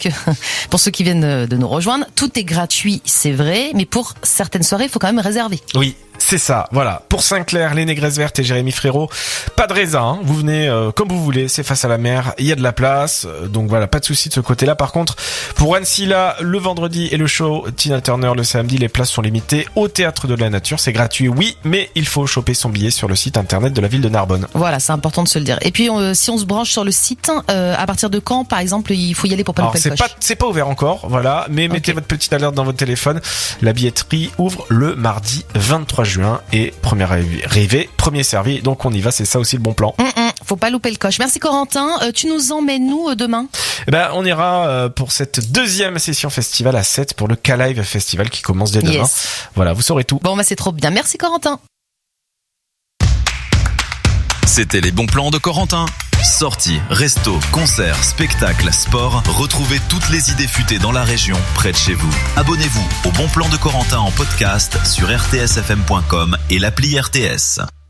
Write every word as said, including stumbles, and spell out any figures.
que pour ceux qui viennent de nous rejoindre, tout est gratuit, c'est vrai, mais pour certaines soirées, il faut quand même réserver. Oui. C'est ça, voilà. Pour Saint-Clair, les Négresses Vertes et Jérémy Frérot, pas de raisin, hein. Vous venez euh, comme vous voulez, c'est face à la mer, il y a de la place, euh, donc voilà, pas de souci de ce côté-là. Par contre, pour Anne-Silla, le vendredi et le show Tina Turner le samedi, les places sont limitées au Théâtre de la Nature. C'est gratuit, oui, mais il faut choper son billet sur le site internet de la ville de Narbonne. Voilà, c'est important de se le dire. Et puis, euh, si on se branche sur le site, euh, à partir de quand, par exemple, il faut y aller pour pas louper le coche? C'est pas, c'est pas ouvert encore, voilà, mais mettez okay. votre petite alerte dans votre téléphone. La billetterie ouvre le mardi vingt-trois juin et première arrivée, premier servi, donc on y va, c'est ça aussi le bon plan. Mmh, mmh, faut pas louper le coche. Merci Corentin, euh, tu nous emmènes nous euh, demain? Eh ben, on ira euh, pour cette deuxième session festival à sept pour le K-Live Festival qui commence dès demain. Yes. Voilà, vous saurez tout. Bon, bah c'est trop bien. Merci Corentin. C'était les bons plans de Corentin. Sorties, restos, concerts, spectacles, sport, retrouvez toutes les idées futées dans la région, près de chez vous. Abonnez-vous au Bon Plan de Corentin en podcast sur r t s f m point com et l'appli R T S.